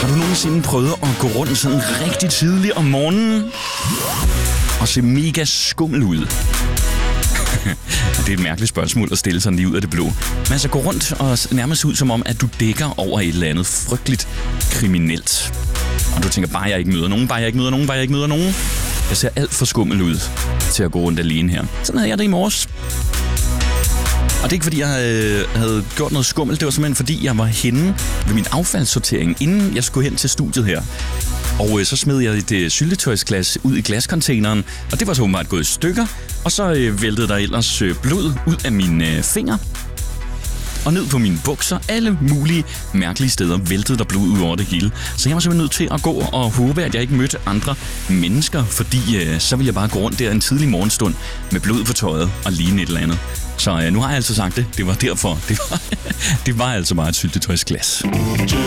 du nogensinde prøvet at gå rundt sådan rigtig tidligt om morgenen og se mega skummel ud? Det er et mærkeligt spørgsmål at stille sådan lige ud af det blå. Men altså gå rundt og nærmest ud som om, at du dækker over et eller andet frygteligt kriminelt. Og du tænker, bare jeg ikke møder nogen. Jeg ser alt for skummel ud til at gå rundt alene her. Sådan havde jeg det i morges. Og det er ikke fordi, jeg havde gjort noget skummelt. Det var simpelthen fordi, jeg var henne ved min affaldssortering, inden jeg skulle hen til studiet her. Og så smed jeg et syltetøjsglas ud i glascontaineren, og det var så åbenbart gået i stykker. Og så væltede der ellers blod ud af mine fingre og ned på mine bukser. Alle mulige mærkelige steder væltede der blod ud over det hele. Så jeg var simpelthen nødt til at gå og håbe, at jeg ikke mødte andre mennesker, fordi så ville jeg bare gå rundt der en tidlig morgenstund med blod på tøjet og ligne et eller andet. Så nu har jeg altså sagt det. Det var derfor. Det var altså bare et syltetøjsglas.